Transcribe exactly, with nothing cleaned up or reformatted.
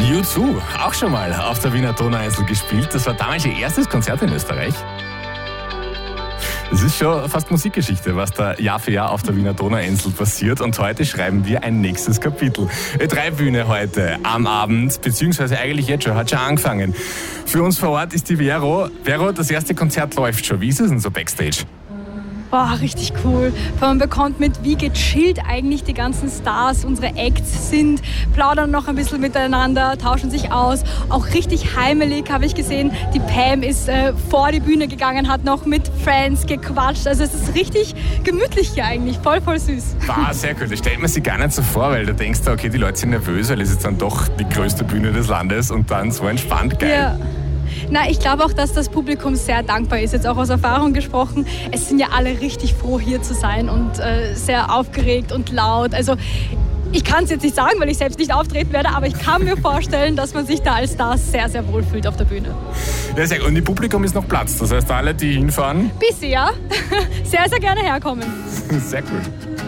U zwei, auch schon mal auf der Wiener Donauinsel gespielt. Das war damals ihr erstes Konzert in Österreich. Es ist schon fast Musikgeschichte, was da Jahr für Jahr auf der Wiener Donauinsel passiert. Und heute schreiben wir ein nächstes Kapitel. Ö drei Bühne heute am Abend, beziehungsweise eigentlich jetzt schon, hat schon angefangen. Für uns vor Ort ist die Vero. Vero, das erste Konzert läuft schon. Wie ist es denn so Backstage? Boah, richtig cool. Man bekommt mit, wie gechillt eigentlich die ganzen Stars, unsere Acts sind, plaudern noch ein bisschen miteinander, tauschen sich aus. Auch richtig heimelig habe ich gesehen. Die Pam ist äh, vor die Bühne gegangen, hat noch mit Friends gequatscht. Also es ist richtig gemütlich hier eigentlich, voll, voll süß. War sehr cool. Das stellt man sich gar nicht so vor, weil da denkst du, okay, die Leute sind nervös, weil es ist dann doch die größte Bühne des Landes und dann so entspannt, geil. Ja. Na, ich glaube auch, dass das Publikum sehr dankbar ist, jetzt auch aus Erfahrung gesprochen. Es sind ja alle richtig froh, hier zu sein und äh, sehr aufgeregt und laut. Also ich kann es jetzt nicht sagen, weil ich selbst nicht auftreten werde, aber ich kann mir vorstellen, dass man sich da als Star sehr, sehr wohl fühlt auf der Bühne. Ja, sehr gut. Und im Publikum ist noch Platz. Das heißt, alle, die hinfahren... Bisschen, ja. Sehr, sehr gerne herkommen. Sehr cool.